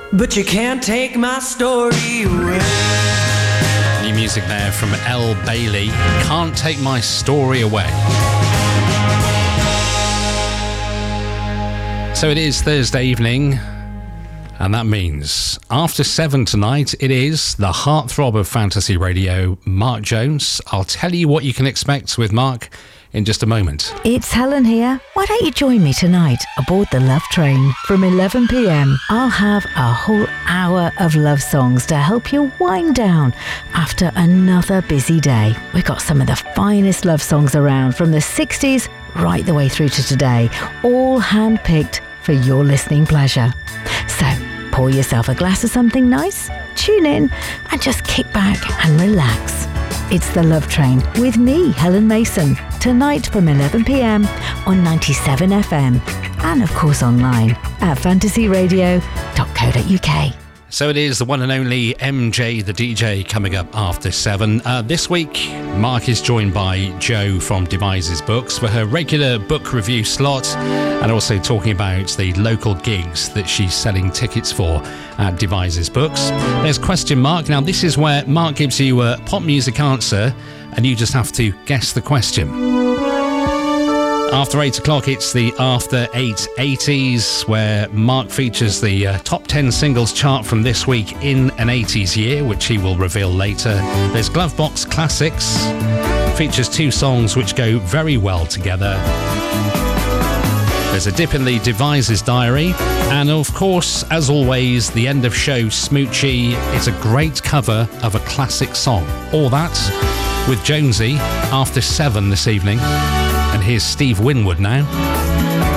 but you can't take my story away. New music there from Elle Bailey. Can't take my story away. So it is Thursday evening, and that means after 7 tonight, it is the heartthrob of Fantasy Radio, Mark Jones. I'll tell you what you can expect with Mark in just a moment. It's Helen here. Why don't you join me tonight aboard the Love Train from 11 p.m. I'll have a whole hour of love songs to help you wind down after another busy day. We've got some of the finest love songs around from the 60s right the way through to today, all hand-picked for your listening pleasure. So pour yourself a glass of something nice, tune in and just kick back and relax. It's the Love Train with me, Helen Mason, tonight from 11 p.m. on 97 FM and of course online at fantasyradio.co.uk. So it is the one and only MJ the DJ coming up after 7. This week, Mark is joined by Jo from Devises Books for her regular book review slot and also talking about the local gigs that she's selling tickets for at Devises Books. There's Question Mark. Now, this is where Mark gives you a pop music answer and you just have to guess the question. After 8 o'clock, it's the After 8 80s, where Mark features the top 10 singles chart from this week in an 80s year, which he will reveal later. There's Glovebox Classics, features 2 songs which go very well together. There's a dip in the Devises Diary, and of course, as always, the end of show Smoochie. It's a great cover of a classic song. All that with Jonesy after 7 this evening. And here's Steve Winwood now.